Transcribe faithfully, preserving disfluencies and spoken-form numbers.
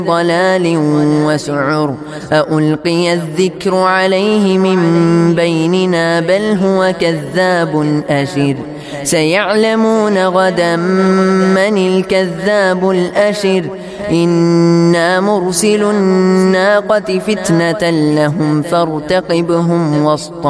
ضلال وسعر أألقي الذكر عليه من بيننا بل هو كذاب أشر سيعلمون غدا من الكذاب الأشر إنا مرسل الناقة فتنة لهم فارتقبهم واصطبر